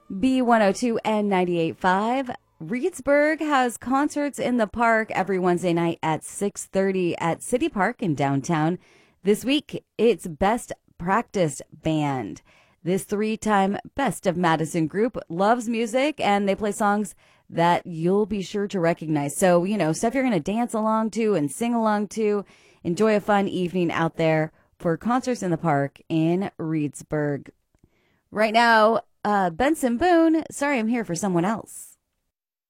B102 and 98.5. Reedsburg has concerts in the park every Wednesday night at 6:30 at City Park in downtown. This week, it's Best Practice Band. This three-time Best of Madison group loves music, and they play songs that you'll be sure to recognize. So, stuff you're going to dance along to and sing along to. Enjoy a fun evening out there for concerts in the park in Reedsburg. Right now, Benson Boone, Sorry I'm Here for Someone Else.